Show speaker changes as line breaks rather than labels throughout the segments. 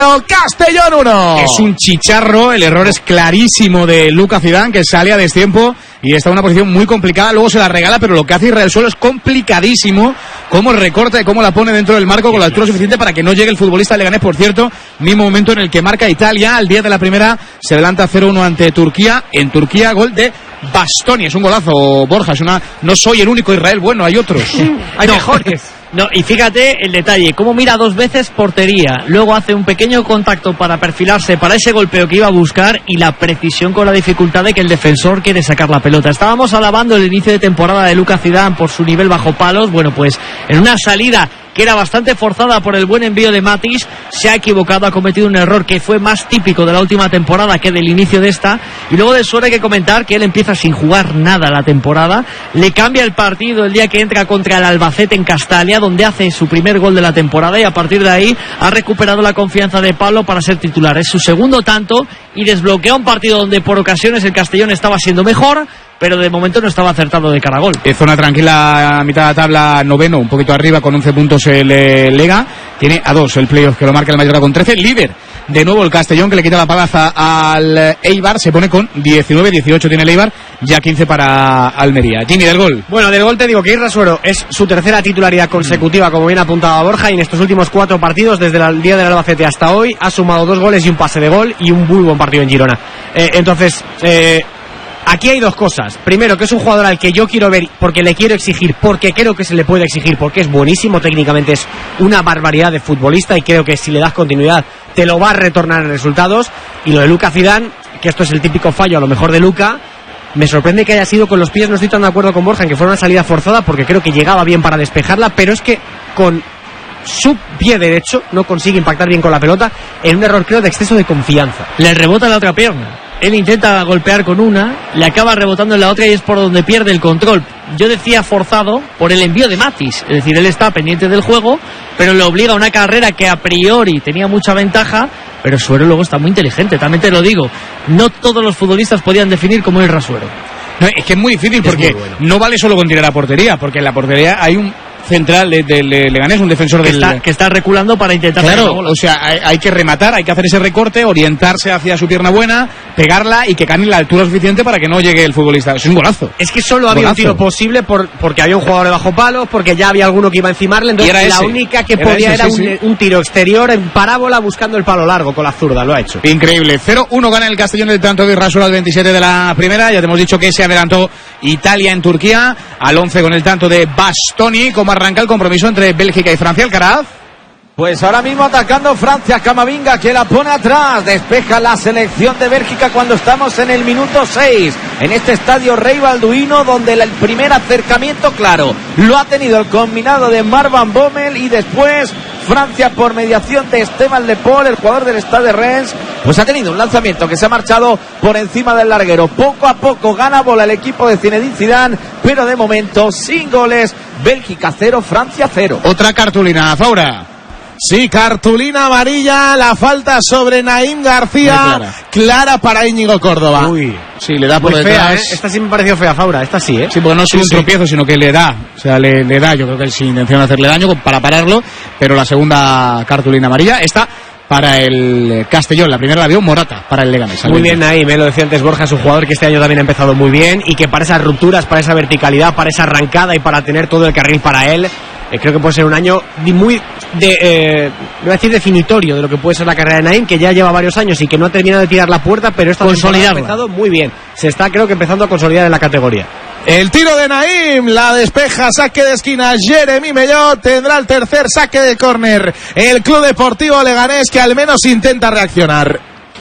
Castellón 1.
Es un chicharro, el error es clarísimo de Lucas Zidane, que sale a destiempo y está en una posición muy complicada, luego se la regala, pero lo que hace Israel Suelo es complicadísimo, cómo recorta y cómo la pone dentro del marco con la altura suficiente para que no llegue el futbolista Leganés. Por cierto, mismo momento en el que marca Italia, al día de la primera, se adelanta 0-1 ante Turquía, en Turquía gol de Bastoni, es un golazo, Borja, no soy el único Israel bueno, hay otros, hay mejores.
No, y fíjate el detalle, cómo mira dos veces portería, luego hace un pequeño contacto para perfilarse para ese golpeo que iba a buscar y la precisión con la dificultad de que el defensor quiere sacar la pelota. Estábamos alabando el inicio de temporada de Lucas Zidane por su nivel bajo palos, bueno, pues en una salida que era bastante forzada por el buen envío de Matic, se ha equivocado, ha cometido un error que fue más típico de la última temporada que del inicio de esta, y luego de Suárez hay que comentar que él empieza sin jugar nada la temporada, le cambia el partido el día que entra contra el Albacete en Castalia, donde hace su primer gol de la temporada, y a partir de ahí ha recuperado la confianza de Pablo para ser titular. Es su segundo tanto y desbloquea un partido donde por ocasiones el Castellón estaba siendo mejor, pero de momento no estaba acertado de cara a gol.
Zona tranquila a mitad de la tabla, noveno, un poquito arriba con 11 puntos el Lega, tiene a 2 el playoff que lo marca el Mallorca con 13, líder de nuevo el Castellón, que le quita la palaza al Eibar, se pone con 19, 18 tiene el Eibar, ya 15 para Almería. Jimmy, del gol.
Bueno, del gol te digo que Israel Suero es su tercera titularidad consecutiva, como bien apuntaba Borja, y en estos últimos 4 partidos, desde el día del Albacete hasta hoy, ha sumado 2 goles y un pase de gol y un muy buen partido en Girona. Aquí hay dos cosas. Primero, que es un jugador al que yo quiero ver porque le quiero exigir, porque creo que se le puede exigir, porque es buenísimo, técnicamente es una barbaridad de futbolista y creo que si le das continuidad te lo va a retornar en resultados. Y lo de Lucas Zidane, que esto es el típico fallo a lo mejor de Luka, me sorprende que haya sido con los pies. No estoy tan de acuerdo con Borja en que fuera una salida forzada, porque creo que llegaba bien para despejarla, pero es que con su pie derecho no consigue impactar bien con la pelota, en un error creo de exceso de confianza.
Le rebota la otra pierna. Él intenta golpear con una, le acaba rebotando en la otra y es por donde pierde el control. Yo decía forzado por el envío de Matic, es decir, él está pendiente del juego, pero le obliga a una carrera que a priori tenía mucha ventaja, pero Suero luego está muy inteligente, también te lo digo. No todos los futbolistas podían definir cómo es Rasuero.
No, es que es muy difícil porque
muy bueno.
No vale solo con tirar a portería, porque en la portería hay un central de Leganés, un defensor
que está reculando para intentar
claro,
hacer la bola.
O sea, hay que rematar, hay que hacer ese recorte, orientarse hacia su pierna buena, pegarla y que gane la altura suficiente para que no llegue el futbolista. Es un golazo.
Es que solo había un tiro posible porque había un jugador de bajo palo, porque ya había alguno que iba a encimarle, entonces la única que podía era un tiro exterior en parábola buscando el palo largo con la zurda, lo ha hecho.
Increíble. 0-1 gana el Castellón del tanto de Irrasola al 27 de la primera, ya te hemos dicho que se adelantó Italia en Turquía, al 11 con el tanto de Bastoni. ¿Cómo arranca el compromiso entre Bélgica y Francia, Alcaraz?
Pues ahora mismo atacando Francia, Camavinga que la pone atrás, despeja la selección de Bélgica cuando estamos en el minuto 6, en este estadio Rey Balduino, donde el primer acercamiento, claro, lo ha tenido el combinado de Marwan Bommel, y después Francia, por mediación de Esteban Le Paul, el jugador del Stade de Reims, pues ha tenido un lanzamiento que se ha marchado por encima del larguero. Poco a poco gana bola el equipo de Zinedine Zidane, pero de momento sin goles. Bélgica 0, Francia 0.
Otra cartulina, Faura.
Sí, cartulina amarilla, la falta sobre Naim García, clara para Íñigo Córdoba.
Uy, sí, le da por
muy
detrás.
Fea, ¿eh? Esta sí me pareció fea, Faura, esta sí, ¿eh?
Sí, porque no es un tropiezo, sino que le da, o sea, le da, yo creo que él sin intención de hacerle daño para pararlo, pero la segunda cartulina amarilla está para el Castellón, la primera la dio Morata para el Leganés.
Muy bien ahí, me lo decía antes Borja, es un jugador que este año también ha empezado muy bien y que para esas rupturas, para esa verticalidad, para esa arrancada y para tener todo el carril para él, creo que puede ser un año muy voy a decir definitorio de lo que puede ser la carrera de Naim, que ya lleva varios años y que no ha terminado de tirar la puerta, pero esta temporada ha empezado muy bien. Se está, creo que, empezando a consolidar en la categoría.
El tiro de Naim, la despeja, saque de esquina, Jeremy Mellot tendrá el tercer saque de córner. El Club Deportivo Leganés, que al menos intenta reaccionar.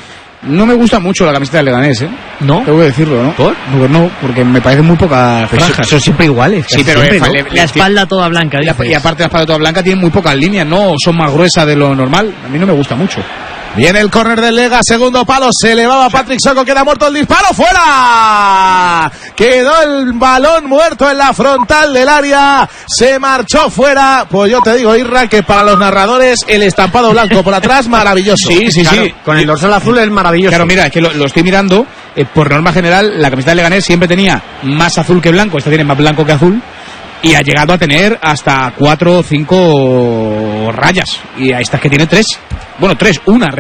No me gusta mucho la camiseta del Leganés, ¿eh?
¿No?
Tengo que decirlo, ¿no?
¿Por?
No, porque me parecen muy pocas franjas.
Son siempre iguales.
Sí, pero
siempre, ¿no? La espalda toda blanca.
Y aparte la espalda toda blanca tiene muy pocas líneas, no son más gruesas de lo normal. A mí no me gusta mucho.
Viene el córner del Lega, segundo palo, se elevaba Patrick Soko, queda muerto el disparo, ¡fuera! Quedó el balón muerto en la frontal del área, se marchó fuera. Pues yo te digo, Irra, que para los narradores el estampado blanco por atrás, maravilloso.
Sí,
claro, con el dorsal azul es maravilloso.
Claro, mira, es que lo estoy mirando, por norma general, la camiseta de Leganés siempre tenía más azul que blanco, esta tiene más blanco que azul. y ha llegado a tener hasta 4 o 5 rayas, y a estas que tiene 3, bueno, 3, una